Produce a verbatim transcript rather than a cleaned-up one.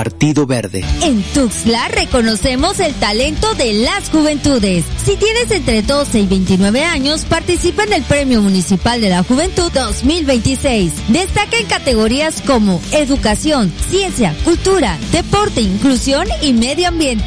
Partido Verde. En Tuxtla reconocemos el talento de las juventudes. Si tienes entre doce y veintinueve años, participa en el Premio Municipal de la Juventud dos mil veintiséis. Destaca en categorías como educación, ciencia, cultura, deporte, inclusión y medio ambiente.